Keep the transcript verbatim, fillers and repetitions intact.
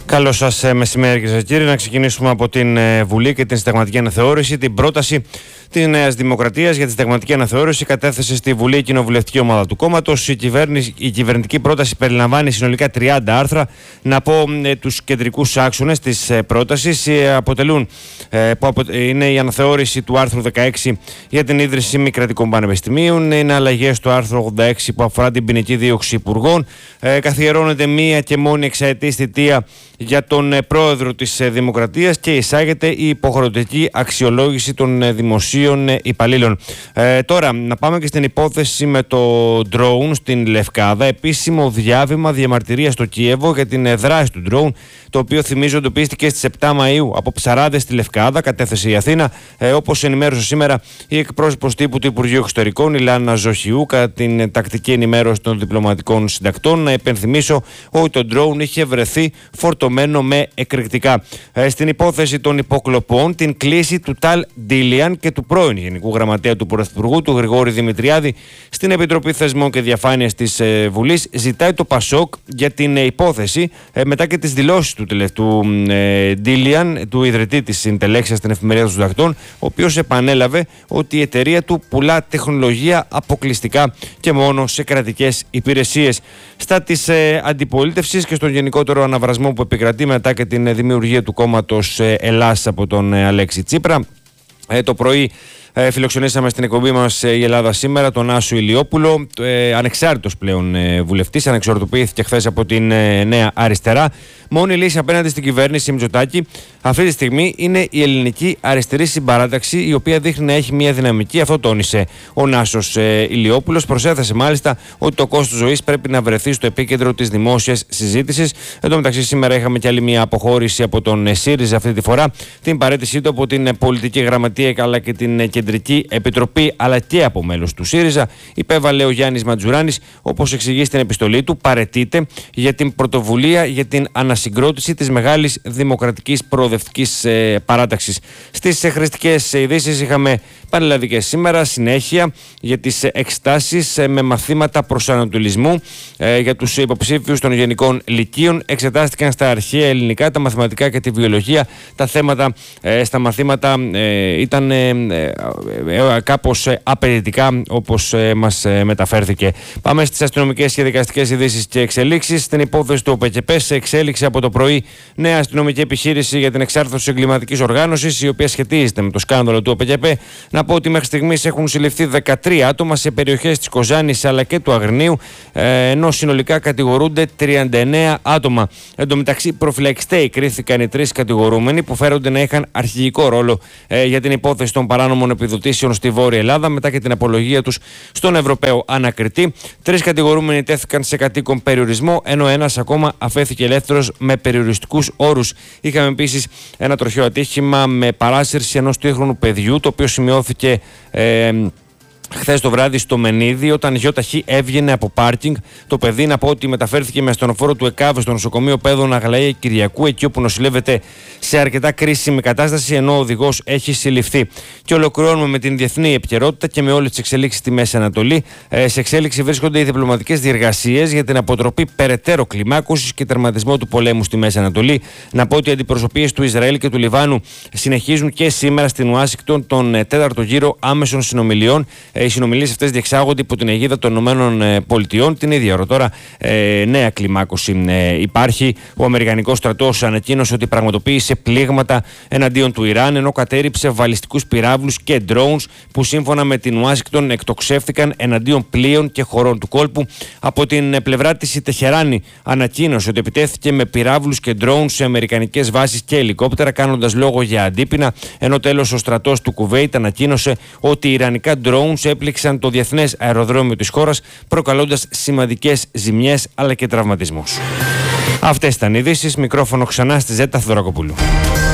Καλό σας μεσημέρι, κυρίες και κύριοι. Να ξεκινήσουμε από την Βουλή και την συνταγματική αναθεώρηση. Την πρόταση της Νέας Δημοκρατίας για τη συνταγματική αναθεώρηση κατέθεσε στη Βουλή η κοινοβουλευτική ομάδα του κόμματος. Η, η κυβερνητική πρόταση περιλαμβάνει συνολικά τριάντα άρθρα. Να πω ε, τους κεντρικούς άξονες της ε, πρότασης. Ε, αποτελούν, ε, που απο, ε, είναι η αναθεώρηση του άρθρου δεκαέξι για την ίδρυση μη κρατικών πανεπιστημίων. Είναι αλλαγές στο άρθρο ογδόντα έξι που αφορά την ποινική δίωξη υπουργών. Ε, καθιερώνεται μία και μόνη εξαετής θητεία για τον ε, πρόεδρο της ε, Δημοκρατίας και εισάγεται η υποχρεωτική αξιολόγηση των ε, δημοσίων ε, υπαλλήλων. Ε, τώρα, να πάμε και στην υπόθεση με το drone στην Λευκάδα. Επίσημο διάβημα διαμαρτυρία στο Κίεβο για την ε, δράση του drone, το οποίο θυμίζω εντοπίστηκε στις επτά Μαΐου από ψαράδες στη Λευκάδα, κατέθεσε η Αθήνα. Ε, όπως ενημέρωσε σήμερα η εκπρόσωπος τύπου του Υπουργείου Εξωτερικών, η Λάνα Ζοχιού, κατά την ε, τακτική ενημέρωση των διπλωματικών συντακτών. Να υπενθυμίσω ότι το drone είχε βρεθεί φορτωμένο με εκρηκτικά. Ε, στην υπόθεση των υποκλοπών, την κλίση του Ταλ Ντίλιαν και του πρώην Γενικού Γραμματέα του Πρωθυπουργού, του Γρηγόρη Δημητριάδη, στην Επιτροπή Θεσμών και Διαφάνειας της ε, Βουλής, ζητάει το Πασόκ για την ε, υπόθεση ε, μετά και τις δηλώσεις του, του ε, Ντίλιαν, του ιδρυτή της Συντελέξιας στην Εφημερίδα των Συντακτών, ο οποίος επανέλαβε ότι η εταιρεία του πουλά τεχνολογία αποκλειστικά και μόνο σε κρατικές υπηρεσίες. Στα της ε, αντιπολίτευσης και στον γενικότερο αναβρασμό που επικρατεί μετά και την δημιουργία του κόμματος ε, Ελλάς από τον ε, Αλέξη Τσίπρα, ε, το πρωί Ε, φιλοξενήσαμε στην εκπομπή μας ε, η Ελλάδα σήμερα τον Άσο Ηλιόπουλο, ε, ανεξάρτητος πλέον ε, βουλευτής, ανεξαρτοποιήθηκε χθες από την ε, Νέα Αριστερά. Μόνη λύση απέναντι στην κυβέρνηση Μητσοτάκη αυτή τη στιγμή είναι η ελληνική αριστερή συμπαράταξη, η οποία δείχνει να έχει μια δυναμική. Αυτό τόνισε ο Νάσος ε, Ηλιόπουλος. Προσέθεσε μάλιστα ότι το κόστος ζωής πρέπει να βρεθεί στο επίκεντρο της δημόσιας συζήτησης. Εν τω μεταξύ, σήμερα είχαμε και άλλη μια αποχώρηση από τον ε, ΣΥΡΙΖΑ, αυτή τη φορά την παραίτησή του από την ε, πολιτική γραμματεία αλλά και την ε, κεντρική επιτροπή, αλλά και από μέλος του ΣΥΡΙΖΑ. Υπέβαλε ο Γιάννης Ματζουράνης, όπως εξηγεί στην επιστολή του, παραιτείται για την πρωτοβουλία για την ανασυγκρότηση της μεγάλης δημοκρατικής προοδευτικής ε, παράταξης. Στις ε, χρηστικές ε, ειδήσεις είχαμε πανελλαδικές σήμερα, συνέχεια για τις ε, εξετάσεις ε, με μαθήματα προσανατολισμού ε, για τους υποψήφιους των γενικών λυκείων. Εξετάστηκαν στα αρχαία ελληνικά, τα μαθηματικά και τη βιολογία. Τα θέματα ε, στα μαθήματα ε, ήταν ε, ε, ε, κάπως ε, απαιτητικά, όπως ε, μας ε, μεταφέρθηκε. Πάμε στις αστυνομικές και δικαστικές ειδήσεις και εξελίξεις. Στην υπόθεση του ΟΠΕΚΕΠΕ σε εξέλιξη από το πρωί νέα αστυνομική επιχείρηση για την εξάρθρωση εγκληματικής οργάνωσης, η οποία σχετίζεται με το σκάνδαλο του ΟΠΕΚΕΠΕ. Να πω ότι μέχρι στιγμής έχουν συλληφθεί δεκατρία άτομα σε περιοχές της Κοζάνης αλλά και του Αγρινίου, ε, ενώ συνολικά κατηγορούνται τριάντα εννέα άτομα. Εν τω μεταξύ, προφυλακιστέοι κρίθηκαν οι τρεις κατηγορούμενοι που φέρονται να είχαν αρχηγικό ρόλο ε, για την υπόθεση των παράνομων επιδοτήσεων στη Βόρεια Ελλάδα, μετά και την απολογία τους στον Ευρωπαίο ανακριτή. Τρεις κατηγορούμενοι τέθηκαν σε κατοίκον περιορισμό, ενώ ένας ακόμα αφέθηκε ελεύθερος με περιοριστικούς όρους. Είχαμε επίσης ένα τροχαίο ατύχημα με παράσυρση ενός τρίχρονου παιδιού, το οποίο σημειώθηκε ε, χθες το βράδυ στο Μενίδη, όταν ΙΧ έβγαινε από πάρκινγκ. Το παιδί, να πω ότι μεταφέρθηκε με ασθενοφόρο του ΕΚΑΒ στο νοσοκομείο Παίδων Αγλαία Κυριακού, εκεί όπου νοσηλεύεται σε αρκετά κρίσιμη κατάσταση, ενώ ο οδηγός έχει συλληφθεί. Και ολοκληρώνουμε με την διεθνή επικαιρότητα και με όλες τις εξελίξεις στη Μέση Ανατολή. Ε, σε εξέλιξη βρίσκονται οι διπλωματικές διεργασίες για την αποτροπή περαιτέρω κλιμάκωσης και τερματισμό του πολέμου στη Μέση Ανατολή. Να πω ότι οι αντιπροσωπείες του Ισραήλ και του Λιβάνου συνεχίζουν και σήμερα στην Ουάσιγκτον τον τέταρτο γύρο άμεσων συνομιλιών. Οι συνομιλίες αυτές διεξάγονται υπό την αιγίδα των ΗΠΑ. Την ίδια ώρα τώρα ε, νέα κλιμάκωση ε, υπάρχει. Ο Αμερικανικός στρατός ανακοίνωσε ότι πραγματοποίησε πλήγματα εναντίον του Ιράν, ενώ κατέριψε βαλιστικούς πυράβλους και drones που σύμφωνα με την Ουάσιγκτον εκτοξεύτηκαν εναντίον πλοίων και χωρών του κόλπου. Από την πλευρά της η Τεχεράνη ανακοίνωσε ότι επιτέθηκε με πυράβλους και drones σε αμερικανικές βάσεις και ελικόπτερα, κάνοντας λόγο για αντίπεινα, ενώ τέλος ο στρατός του Κουβέιτ ανακοίνωσε ότι οι ιρανικά drones έπληξαν το διεθνές αεροδρόμιο της χώρας, προκαλώντας σημαντικές ζημιές αλλά και τραυματισμούς. Αυτές ήταν οι ειδήσεις. Μικρόφωνο ξανά στη Ζέτα Θοδωρακοπούλου.